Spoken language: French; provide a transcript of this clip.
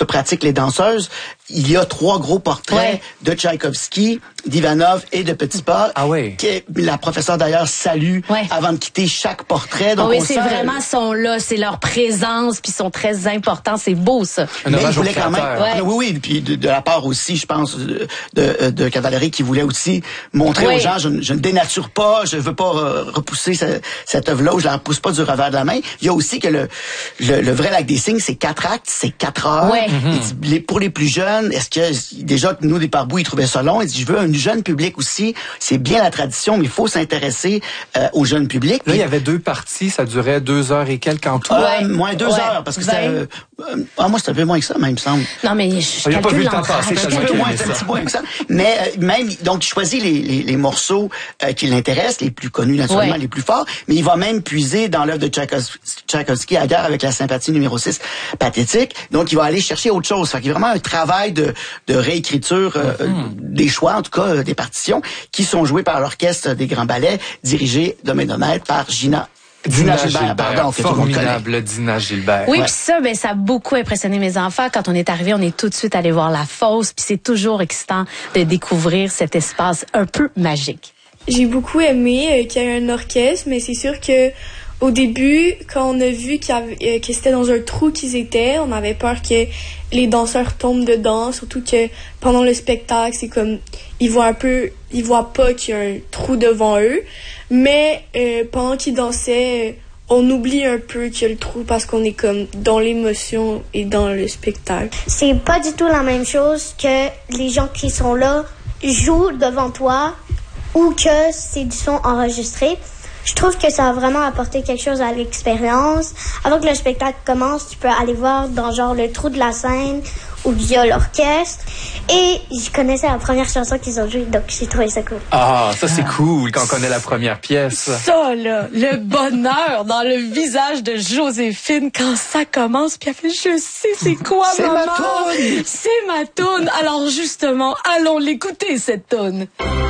se pratiquent les danseuses, il y a 3 gros portraits de Tchaïkovski, d'Ivanov et de Petipa. Ah oui. Que la professeure d'ailleurs salue avant de quitter chaque portrait. Donc, c'est vraiment sont là, c'est leur présence, puis sont très importants. C'est beau, ça. Mais il voulait quand même. Oui, puis de la part aussi, je pense, de Cavalerie qui voulait aussi montrer aux gens, je ne dénature pas, je veux pas repousser cette œuvre-là, ou je la repousse pas du revers de la main. Il y a aussi que le vrai Lac des Cygnes, c'est 4 actes, c'est 4 heures. Ouais. Pour les plus jeunes, est-ce que déjà nous des Parbous, ils trouvaient ça long? Ils disent, je veux un jeune public aussi. C'est bien la tradition, mais il faut s'intéresser au jeune public. Là, il y avait 2 parties, ça durait 2 heures et quelques en tout. Moins 2 heures, parce que moi, c'était un peu moins que ça, même, il me semble. Non, mais je pas vu le temps passer, un petit peu moins que ça. Mais même, donc, il choisit les morceaux qui l'intéressent, les plus connus, naturellement, les plus forts, mais il va même puiser dans l'œuvre de Tchaïkovski, à guerre avec la sympathie numéro 6, pathétique. Donc, il va aller chercher autre chose. Fait qu'il y a vraiment un travail de réécriture des choix, en tout cas, des partitions, qui sont jouées par l'orchestre des Grands Ballets, dirigé de main de maître par Dina Gilbert, pardon, que tout le monde connaît. Formidable Dina Gilbert. Oui, puis ça a beaucoup impressionné mes enfants. Quand on est arrivé, on est tout de suite allé voir la fosse, puis c'est toujours excitant de découvrir cet espace un peu magique. J'ai beaucoup aimé qu'il y ait un orchestre, mais c'est sûr que au début, quand on a vu que c'était dans un trou qu'ils étaient, on avait peur que les danseurs tombent dedans, surtout que pendant le spectacle, c'est comme ils voient pas qu'il y a un trou devant eux, mais pendant qu'ils dansaient, on oublie un peu qu'il y a le trou parce qu'on est comme dans l'émotion et dans le spectacle. C'est pas du tout la même chose que les gens qui sont là jouent devant toi ou que c'est du son enregistré. Je trouve que ça a vraiment apporté quelque chose à l'expérience. Avant que le spectacle commence, tu peux aller voir dans genre le trou de la scène où il y a l'orchestre. Et je connaissais la première chanson qu'ils ont jouée, donc j'ai trouvé ça cool. Ah, ça c'est cool quand on connaît la première pièce. Ça, là, le bonheur dans le visage de Joséphine quand ça commence, puis elle fait, je sais c'est quoi, maman? C'est ma toune! Alors justement, allons l'écouter, cette toune.